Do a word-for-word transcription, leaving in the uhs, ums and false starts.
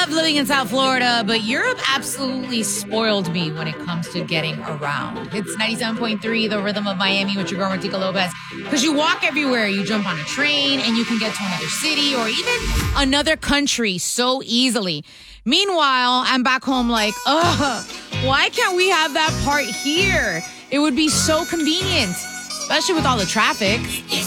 love living in South Florida, but Europe absolutely spoiled me when it comes to getting around. It's ninety-seven point three, The Rhythm of Miami with your girl, Martika Lopez. Because you walk everywhere. You jump on a train and you can get to another city or even another country so easily. Meanwhile, I'm back home like, ugh, why can't we have that part here? It would be so convenient, especially with all the traffic.